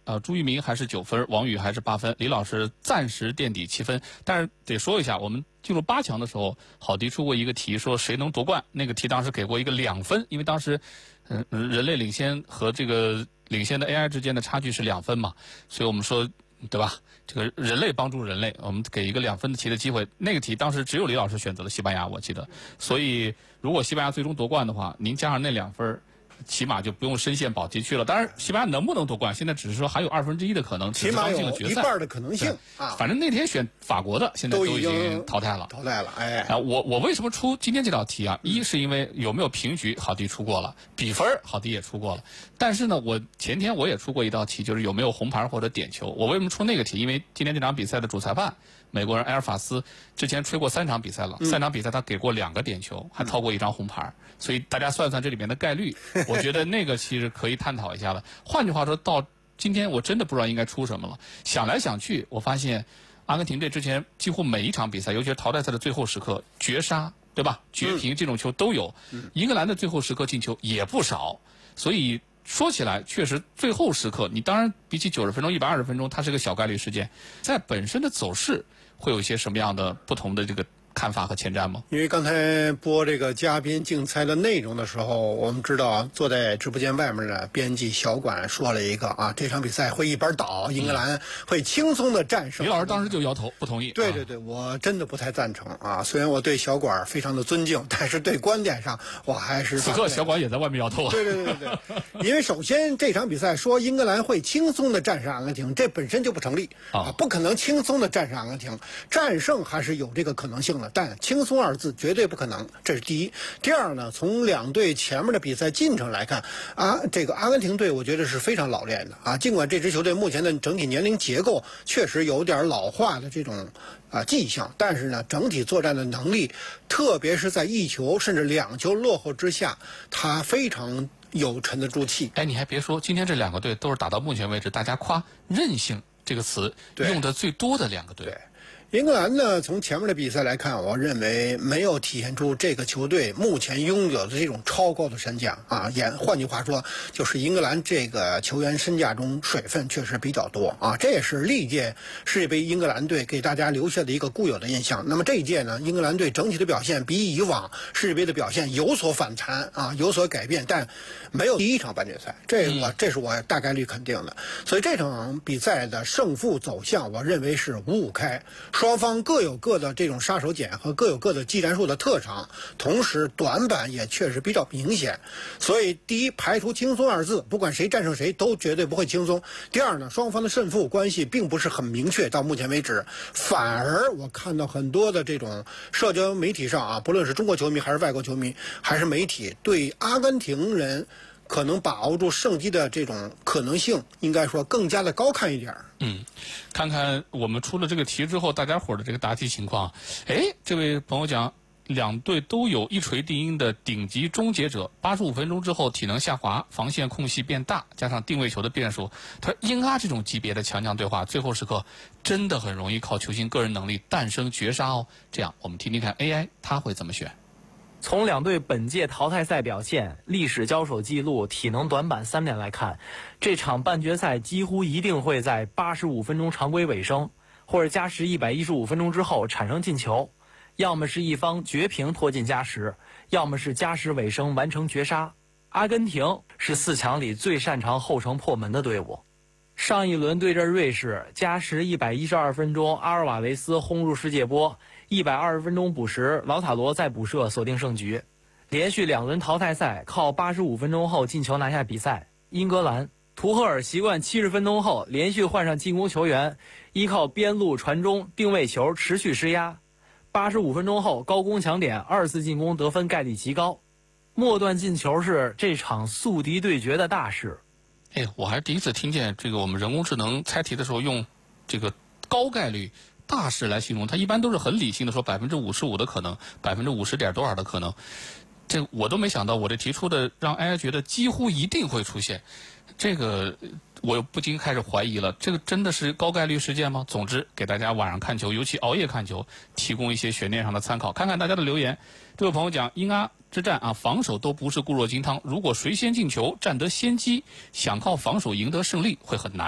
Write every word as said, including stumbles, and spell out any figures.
呃，朱一鸣还是九分，王宇还是八分，李老师暂时垫底七分。但是得说一下，我们进入八强的时候，郝迪出过一个题，说谁能夺冠？那个题当时给过一个两分，因为当时，嗯、呃，人类领先和这个领先的 A I 之间的差距是两分嘛，所以我们说，对吧？这个人类帮助人类，我们给一个两分的题的机会。那个题当时只有李老师选择了西班牙，我记得。所以如果西班牙最终夺冠的话，您加上那两分，起码就不用深陷保级区了。当然，西班牙能不能夺冠，现在只是说还有二分之一的可能， 起码有一半的可能性啊。反正那天选法国的，现在都已经淘汰了。 淘汰了，哎。 啊，我我为什么出今天这道题啊？一是因为有没有平局，郝迪出过了；比分，郝迪也出过了。但是呢，我前天我也出过一道题，就是有没有红牌或者点球。我为什么出那个题？因为今天这场比赛的主裁判美国人埃尔法斯之前吹过三场比赛了，三场比赛他给过两个点球，还掏过一张红牌，所以大家算算这里面的概率，我觉得那个其实可以探讨一下的。换句话说，到今天我真的不知道应该出什么了。想来想去，我发现阿根廷队之前几乎每一场比赛，尤其是淘汰赛的最后时刻绝杀，对吧？绝平这种球都有。英格兰的最后时刻进球也不少，所以说起来，确实最后时刻，你当然比起九十分钟、一百二十分钟，它是个小概率事件，在本身的走势会有一些什么样的不同的这个看法和前瞻吗？ 因为刚才播这个嘉宾竞猜的内容的时候，我们知道坐在直播间外面的编辑小管说了一个啊，这场比赛会一边倒，英格兰会轻松的战胜。 李老师当时就摇头不同意。 对对对，我真的不太赞成啊。虽然我对小管非常的尊敬，但是对观点上我还是此刻小管也在外面摇头啊。 对对对对对，因为首先这场比赛说英格兰会轻松的战胜阿根廷，这本身就不成立啊，不可能轻松的战胜阿根廷，战胜还是有这个可能性的。但轻松二字绝对不可能，这是第一。第二呢，从两队前面的比赛进程来看，啊，这个阿根廷队我觉得是非常老练的啊。尽管这支球队目前的整体年龄结构确实有点老化的这种啊迹象，但是呢，整体作战的能力，特别是在一球甚至两球落后之下，他非常有沉得住气。 哎，你还别说，今天这两个队都是打到目前为止大家夸韧性这个词用的最多的两个队。 对。英格兰呢，从前面的比赛来看，我认为没有体现出这个球队目前拥有的这种超高的身价啊。也换句话说，就是英格兰这个球员身价中水分确实比较多啊。这也是历届世界杯英格兰队给大家留下的一个固有的印象。那么这一届呢，英格兰队整体的表现比以往世界杯的表现有所反弹啊，有所改变，但没有第一场半决赛，这我这是我大概率肯定的。所以这场比赛的胜负走向，我认为是五五开。双方各有各的这种杀手锏和各有各的技战术的特长，同时短板也确实比较明显。所以第一，排除轻松二字，不管谁战胜谁都绝对不会轻松。第二呢，双方的胜负关系并不是很明确，到目前为止，反而我看到很多的这种社交媒体上啊，不论是中国球迷还是外国球迷还是媒体，对阿根廷人可能把握住胜机的这种可能性，应该说更加的高看一点。 嗯，看看我们出了这个题之后，大家伙的这个答题情况。哎，这位朋友讲，两队都有一锤定音的顶级终结者，八十五分钟之后体能下滑，防线空隙变大，加上定位球的变数，他说英阿这种级别的强强对话，最后时刻真的很容易靠球星个人能力诞生绝杀哦。这样，我们听听看 A I 他会怎么选。 从两队本届淘汰赛表现、历史交手记录、体能短板三点来看，这场半决赛几乎一定会在八十五分钟常规尾声，或者加时一百一十五分钟之后产生进球，要么是一方绝平拖进加时，要么是加时尾声完成绝杀。阿根廷是四强里最擅长后程破门的队伍。上一轮对阵瑞士，加时一百一十二分钟，阿尔瓦雷斯轰入世界波。一百二十分钟补时，劳塔罗再补射锁定胜局。连续两轮淘汰赛靠八十五分钟后进球拿下比赛。英格兰图赫尔习惯七十分钟后连续换上进攻球员，依靠边路传中定位球持续施压。八十五分钟后高攻抢点，二次进攻得分概率极高。末段进球是这场宿敌对决的大事。 哎，我还是第一次听见这个我们人工智能猜题的时候用这个高概率大事来形容，它一般都是很理性的说百分之五十五的可能，百分之五十点多少的可能。这我都没想到，我这提出的让 A I 觉得几乎一定会出现，这个我不禁开始怀疑了，这个真的是高概率事件吗？总之，给大家晚上看球，尤其熬夜看球，提供一些悬念上的参考。看看大家的留言，这位朋友讲英阿之战啊，防守都不是固若金汤，如果谁先进球，占得先机，想靠防守赢得胜利会很难。